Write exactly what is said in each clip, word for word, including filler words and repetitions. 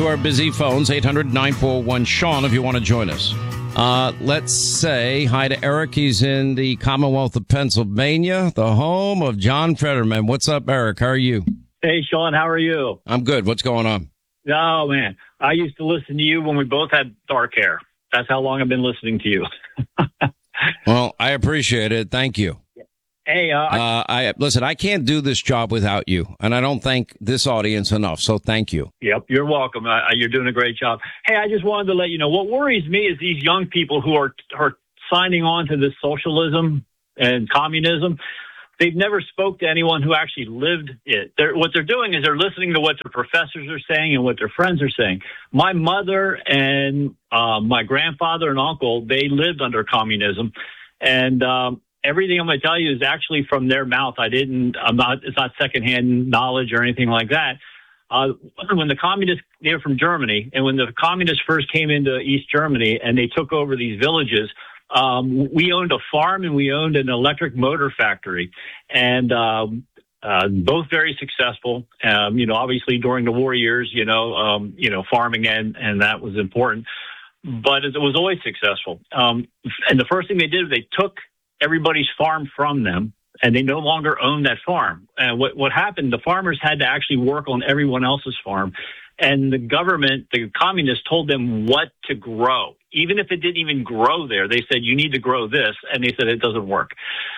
our busy phones, eight hundred nine four one Sean, if you want to join us. Uh, let's say hi to Eric. He's in the Commonwealth of Pennsylvania, the home of John Fetterman. What's up, Eric? How are you? Hey, Sean, how are you? I'm good. What's going on? Oh, man. I used to listen to you when we both had dark hair. That's how long I've been listening to you. Well, I appreciate it. Thank you. Hey, uh, uh, I listen, I can't do this job without you, and I don't thank this audience enough, so thank you. Yep, you're welcome. Uh, you're doing a great job. Hey, I just wanted to let you know, what worries me is these young people who are, are signing on to this socialism and communism. They've never spoke to anyone who actually lived it. They're, what they're doing is they're listening to what their professors are saying and what their friends are saying. My mother and uh, my grandfather and uncle, they lived under communism, and um, everything I'm going to tell you is actually from their mouth. I didn't, I'm not, it's not secondhand knowledge or anything like that. Uh, when the communists, they were from Germany, and when the communists first came into East Germany and they took over these villages, um, we owned a farm and we owned an electric motor factory, and, um, uh, both very successful. Um, you know, obviously during the war years, you know, um, you know, farming and, and that was important, but it was always successful. Um, and the first thing they did, they took everybody's farm from them, and they no longer own that farm. And what, what happened, the farmers had to actually work on everyone else's farm. And the government, the communists, told them what to grow. Even if it didn't even grow there, they said, you need to grow this. And they said, it doesn't work.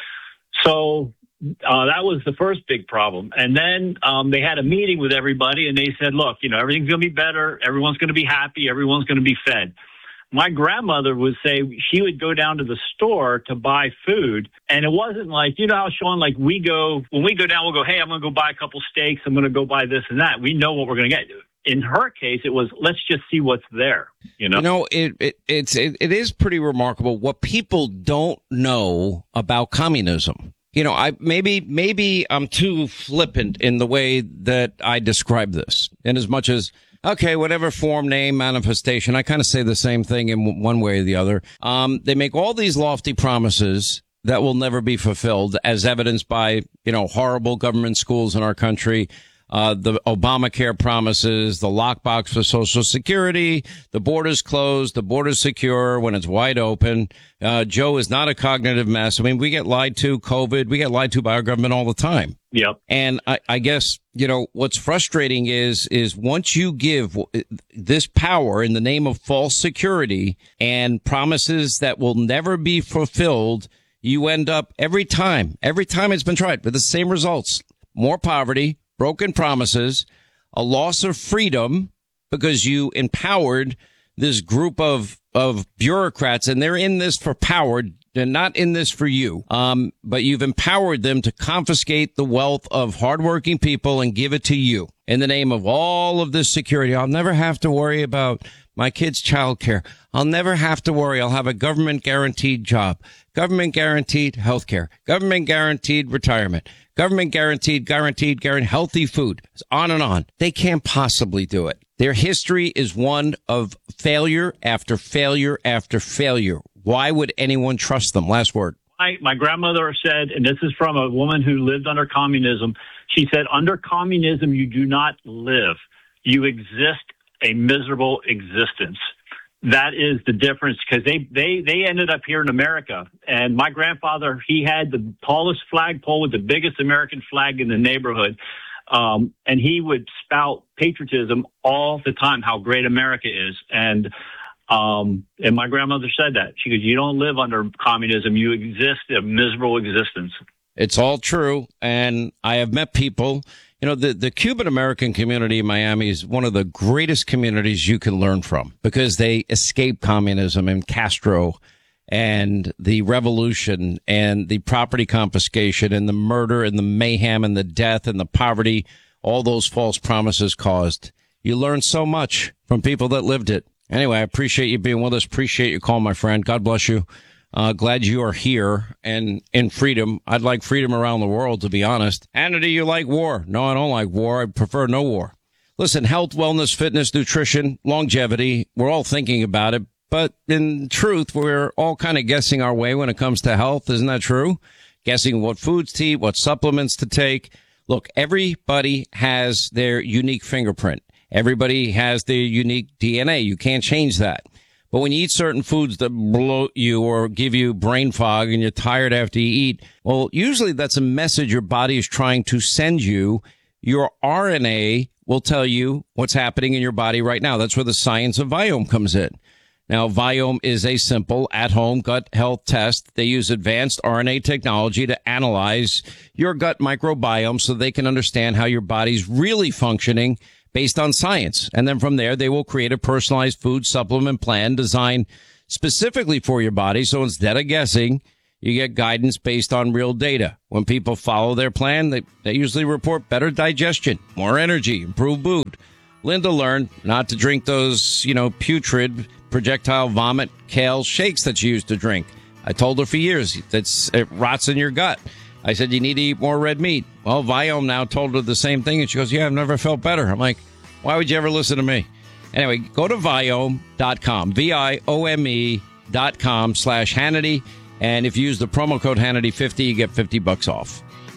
So uh, that was the first big problem. And then um, they had a meeting with everybody, and they said, look, you know, everything's going to be better. Everyone's going to be happy. Everyone's going to be fed. My grandmother would say she would go down to the store to buy food. And it wasn't like, you know how, Sean, like we go, when we go down, we'll go, hey, I'm going to go buy a couple steaks. I'm going to go buy this and that. We know what we're going to get. In her case, it was, let's just see what's there. You know, you know, it, it, it's, it, it is pretty remarkable what people don't know about communism. You know, I maybe, maybe I'm too flippant in the way that I describe this, in as much as, okay, whatever form, name, manifestation, I kind of say the same thing in one way or the other. Um, they make all these lofty promises that will never be fulfilled, as evidenced by, you know, horrible government schools in our country, uh, the Obamacare promises, the lockbox for Social Security, the borders closed, the borders secure when it's wide open. Uh, Joe is not a cognitive mess. I mean, we get lied to, COVID, we get lied to by our government all the time. Yep. And I, I guess, you know, what's frustrating is, is once you give this power in the name of false security and promises that will never be fulfilled, you end up every time, every time it's been tried with the same results: more poverty, broken promises, a loss of freedom because you empowered this group of, of bureaucrats, and they're in this for power. They're not in this for you. Um, but you've empowered them to confiscate the wealth of hardworking people and give it to you in the name of all of this security. I'll never have to worry about my kids' child care. I'll never have to worry. I'll have a government guaranteed job, government guaranteed health care, government guaranteed retirement, government guaranteed, guaranteed, guaranteed healthy food. It's on and on. They can't possibly do it. Their history is one of failure after failure after failure. Why would anyone trust them? Last word. My, my grandmother said, and this is from a woman who lived under communism, she said, under communism, you do not live. You exist a miserable existence. That is the difference, because they, they, they ended up here in America. And my grandfather, he had the tallest flagpole with the biggest American flag in the neighborhood. Um, and he would spout patriotism all the time, how great America is. And Um, and my grandmother said that. She goes, you don't live under communism. You exist a miserable existence. It's all true. And I have met people, you know, the, the Cuban American community in Miami is one of the greatest communities you can learn from, because they escaped communism and Castro and the revolution and the property confiscation and the murder and the mayhem and the death and the poverty all those false promises caused. You learn so much from people that lived it. Anyway, I appreciate you being with us. Appreciate your call, my friend. God bless you. Uh, glad you are here and in freedom. I'd like freedom around the world, to be honest. And do you like war? No, I don't like war. I prefer no war. Listen, health, wellness, fitness, nutrition, longevity, we're all thinking about it. But in truth, we're all kind of guessing our way when it comes to health. Isn't that true? Guessing what foods to eat, what supplements to take. Look, everybody has their unique fingerprint. Everybody has their unique D N A. You can't change that. But when you eat certain foods that bloat you or give you brain fog and you're tired after you eat, well, usually that's a message your body is trying to send you. Your R N A will tell you what's happening in your body right now. That's where the science of Viome comes in. Now, Viome is a simple at-home gut health test. They use advanced R N A technology to analyze your gut microbiome so they can understand how your body's really functioning based on science. And then from there, they will create a personalized food supplement plan designed specifically for your body. So instead of guessing, you get guidance based on real data. When people follow their plan, they, they usually report better digestion, more energy, improved mood. Linda learned not to drink those, you know, putrid projectile vomit kale shakes that she used to drink. I told her for years that's it rots in your gut. I said, you need to eat more red meat. Well, Viome now told her the same thing, and she goes, yeah, I've never felt better. I'm like, why would you ever listen to me? Anyway, go to Viome dot com, V I O M E dot com slash Hannity. And if you use the promo code Hannity fifty, you get fifty bucks off.